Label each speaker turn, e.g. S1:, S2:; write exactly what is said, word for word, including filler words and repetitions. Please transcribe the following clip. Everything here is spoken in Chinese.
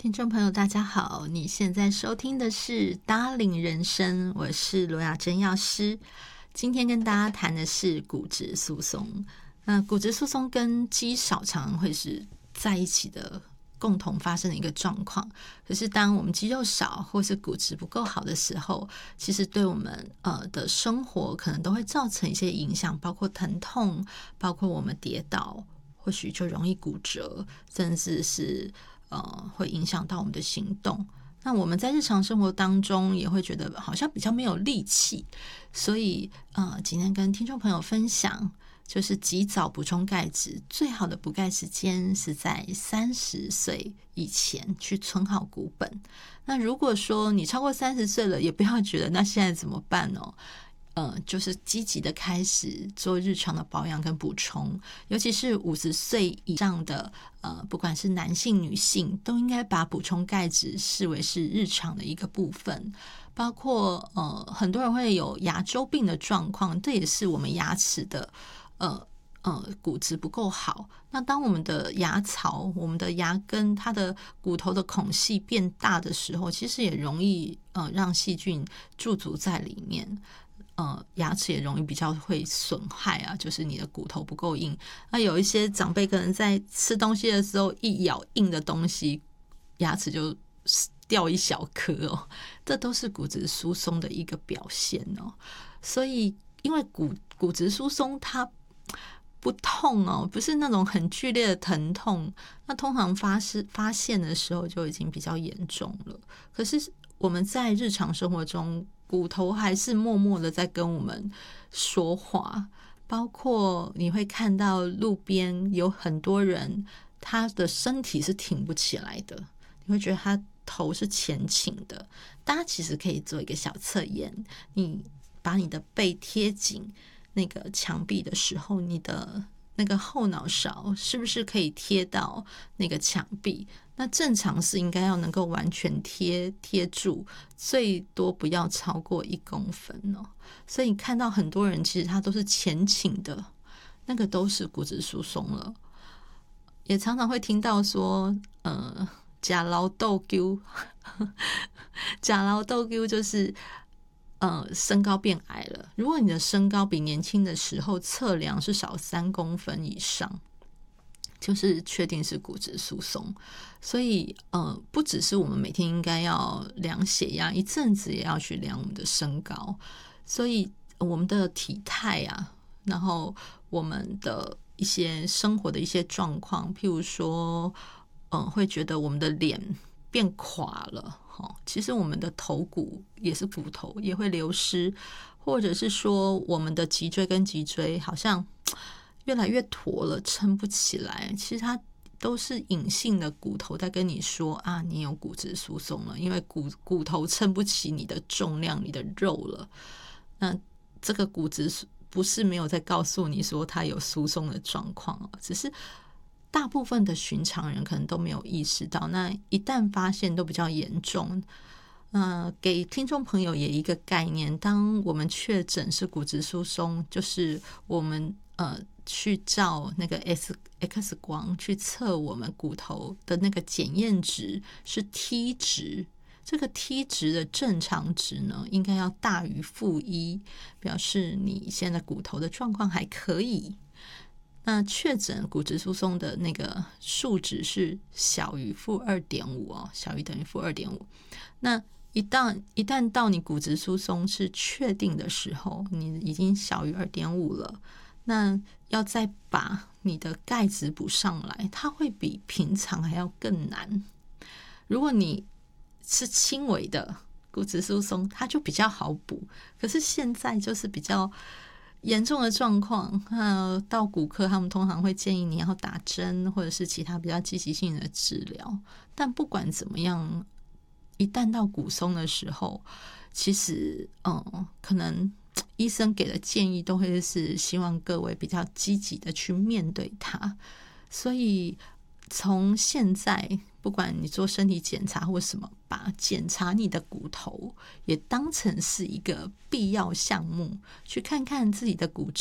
S1: 听众朋友大家好，你现在收听的是 Darling 人生，我是罗雅珍药师。今天跟大家谈的是骨质疏松。那骨质疏松跟肌少常会是在一起的共同发生的一个状况，可是当我们肌肉少或是骨质不够好的时候，其实对我们呃的生活可能都会造成一些影响，包括疼痛，包括我们跌倒或许就容易骨折，甚至是呃会影响到我们的行动。那我们在日常生活当中也会觉得好像比较没有力气，所以呃今天跟听众朋友分享，就是及早补充钙质，最好的补钙时间是在三十岁以前去存好骨本。那如果说你超过三十岁了，也不要觉得那现在怎么办哦，呃，就是积极的开始做日常的保养跟补充，尤其是五十岁以上的呃，不管是男性女性，都应该把补充钙质视为是日常的一个部分。包括呃，很多人会有牙周病的状况，这也是我们牙齿的呃呃骨质不够好。那当我们的牙槽、我们的牙根、它的骨头的孔隙变大的时候，其实也容易呃让细菌驻足在里面。呃，牙齿也容易比较会损害啊，就是你的骨头不够硬。那有一些长辈可能在吃东西的时候一咬硬的东西，牙齿就掉一小颗哦，这都是骨质疏松的一个表现哦。所以，因为骨骨质疏松它不痛哦，不是那种很剧烈的疼痛，那通常发是发现的时候就已经比较严重了。可是我们在日常生活中，骨头还是默默的在跟我们说话，包括你会看到路边有很多人，他的身体是挺不起来的，你会觉得他头是前倾的。大家其实可以做一个小测验，你把你的背贴紧那个墙壁的时候，你的那个后脑勺是不是可以贴到那个墙壁？那正常是应该要能够完全贴贴住，最多不要超过一公分哦。所以你看到很多人其实他都是前倾的，那个都是骨质疏松了。也常常会听到说，呃，假劳豆丢，假劳豆丢就是呃身高变矮了。如果你的身高比年轻的时候测量是少三公分以上，就是确定是骨质疏松。所以呃，不只是我们每天应该要量血压，一阵子也要去量我们的身高。所以我们的体态啊，然后我们的一些生活的一些状况，譬如说嗯、呃，会觉得我们的脸变垮了，其实我们的头骨也是骨头，也会流失，或者是说我们的脊椎跟脊椎好像越来越驼了，撑不起来。其实它都是隐性的骨头在跟你说啊，你有骨质疏松了，因为骨骨头撑不起你的重量，你的肉了。那这个骨质不是没有在告诉你说它有疏松的状况，只是大部分的寻常人可能都没有意识到，那一旦发现都比较严重。呃，给听众朋友也一个概念，当我们确诊是骨质疏松，就是我们呃去照那个 X X 光去测我们骨头的那个检验值是 T 值，这个 T 值的正常值呢，应该要大于负一，表示你现在骨头的状况还可以。那确诊骨质疏松的那个数值是小于负二点五哦，小于等于负二点五。那一旦一旦到你骨质疏松是确定的时候，你已经小于二点五了，那要再把你的钙质补上来，它会比平常还要更难。如果你是轻微的骨质疏松，它就比较好补，可是现在就是比较严重的状况，呃，到骨科他们通常会建议你要打针或者是其他比较积极性的治疗。但不管怎么样，一旦到骨松的时候，其实嗯，可能医生给的建议都会是希望各位比较积极的去面对它。所以从现在不管你做身体检查或什么，把检查你的骨头也当成是一个必要项目，去看看自己的骨质